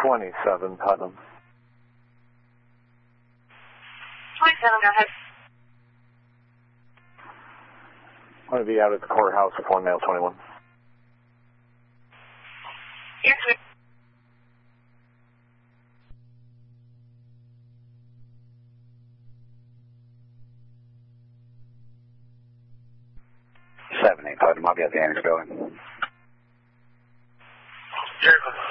27 Putnam. 27, go ahead. I'm going to be out at the courthouse with 1 male 21. Yes, sir. Putnam, I'll be at the annex building. Jericho.